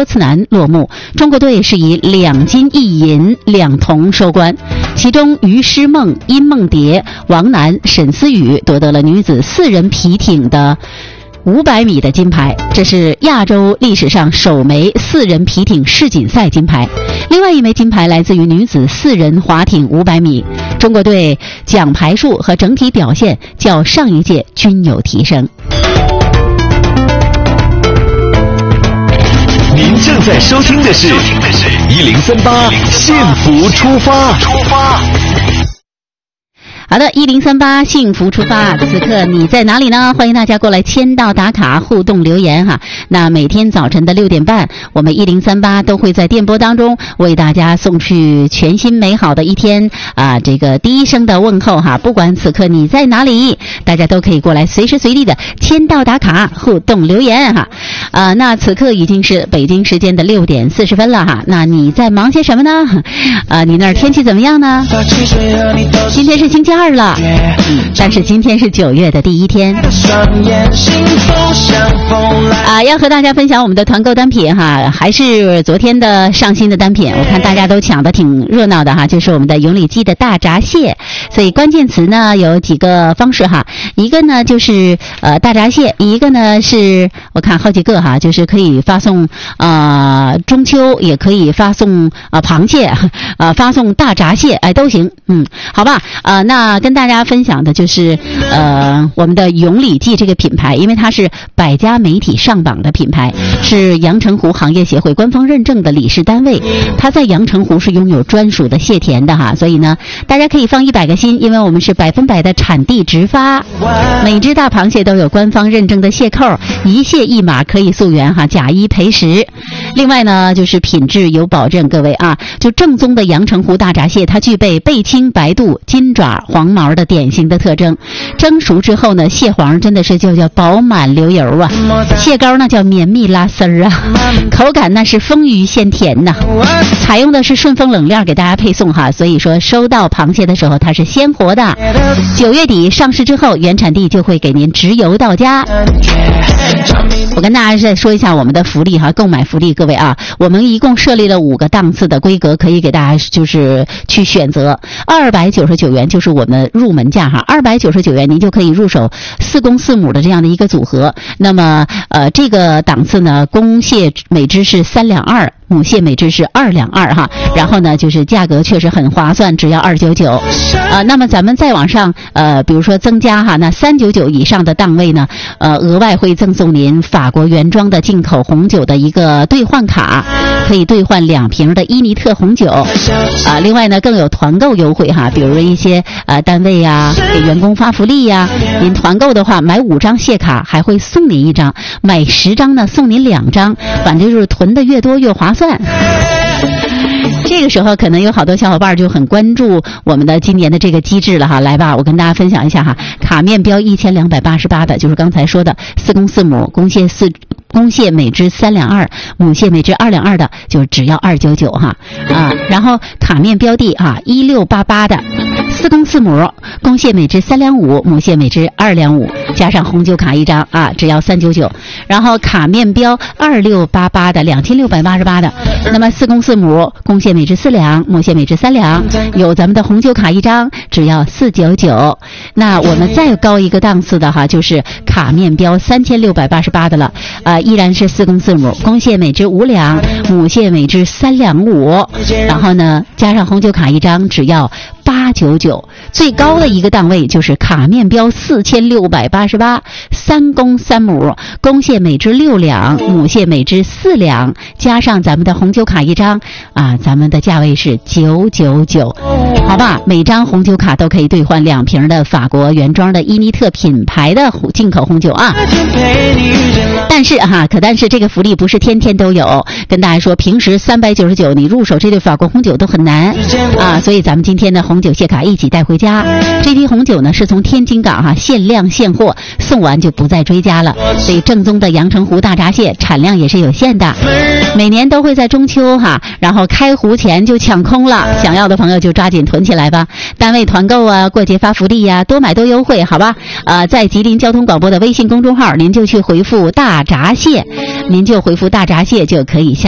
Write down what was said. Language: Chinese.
多次男落幕，中国队是以2金1银2铜收官。其中于诗梦、殷梦蝶、王楠、沈思雨夺得了女子4人皮艇的500米的金牌，这是亚洲历史上首枚4人皮艇世锦赛金牌。另外一枚金牌来自于女子4人划艇500米。中国队奖牌数和整体表现较上一届均有提升。 您正在收听的是1038幸福出发。 好的，1038幸福出发，此刻你在哪里呢？欢迎大家过来签到打卡互动留言哈。那每天早晨的6点半，我们1038都会在电波当中为大家送去全新美好的一天这个第一声的问候哈。不管此刻你在哪里，大家都可以过来随时随地的签到打卡互动留言哈。那此刻已经是北京时间的6点40分了哈。那你在忙些什么呢？你那儿天气怎么样呢？今天是星期2了，但是今天是9月的第一天要和大家分享我们的团购单品哈，还是昨天的上新的单品，我看大家都抢得挺热闹的哈，就是我们的永利基的大闸蟹。所以关键词呢有几个方式哈，一个呢就是大闸蟹，一个呢是我看好几个哈，就是可以发送中秋，也可以发送螃蟹发送大闸蟹都行，好吧。那跟大家分享的就是我们的永利记这个品牌，因为它是百家媒体上榜的品牌，是阳澄湖行业协会官方认证的理事单位，它在阳澄湖是拥有专属的蟹田的哈，所以呢大家可以放100个心，因为我们是100%的产地直发，每只大螃蟹都有官方认证的蟹扣，一蟹一码可以溯源哈，假一赔10。另外呢就是品质有保证，各位就正宗的阳澄湖大闸蟹，它具备背青白肚金爪黄毛的典型的特征，蒸熟之后呢，蟹黄真的是就叫饱满流油蟹膏呢叫绵密拉丝口感那是丰腴鲜甜呐。采用的是顺丰冷链给大家配送哈，所以说收到螃蟹的时候它是鲜活的。9月底上市之后，原产地就会给您直邮到家。我跟大家再说一下我们的福利哈，购买福利，各位我们一共设立了5个档次的规格，可以给大家就是去选择。299元就是我们入门价哈，299元您就可以入手4公4母的这样的一个组合。那么这个档次呢，公蟹每只是3两2，母蟹每只是2两2哈。然后呢就是价格确实很划算，只要299。那么咱们再往上比如说增加哈，那399以上的档位呢额外会赠送您法国原装的进口红酒的一个兑换卡，可以兑换2瓶的伊尼特红酒另外呢更有团购优惠哈，比如一些单位给员工发福利您团购的话买5张蟹卡还会送您1张，买10张呢送您2张，反正就是囤的越多越划算。这个时候可能有好多小伙伴就很关注我们的今年的这个机制了哈，来吧，我跟大家分享一下哈，卡面标1288的，就是刚才说的4公4母，公蟹每只3两2，母蟹每只2两2的，就只要299哈然后卡面标的1688的4公4母，公蟹每只3两5，母蟹每只2两5，加上红酒卡1张只要399。然后卡面标2688的2688的，那么4公4母，公蟹每只4两，母蟹每只3两，有咱们的红酒卡1张，只要499。那我们再高一个档次的哈，就是卡面标3688的了依然是4公4母，公蟹每只5两，母蟹每只3两5，然后呢加上红酒卡1张，只要899。最高的一个档位就是卡面标4688，3公3母，公蟹每只6两，母蟹每只4两，加上咱们的红酒卡1张咱们的价位是999，好吧？每张红酒卡都可以兑换2瓶的法国原装的伊尼特品牌的进口红酒但是这个福利不是天天都有，跟大家说平时399你入手这对法国红酒都很难所以咱们今天的红酒蟹卡一起带回家。这批红酒呢是从天津港限量现货，送完就不再追加了，所以正宗的阳澄湖大闸蟹产量也是有限的，每年都会在中秋然后开湖前就抢空了，想要的朋友就抓紧囤起来吧。单位团购过节发福利多买多优惠，好吧？在吉林交通广播的微信公众号您就去回复大闸蟹，您就回复大闸蟹就可以下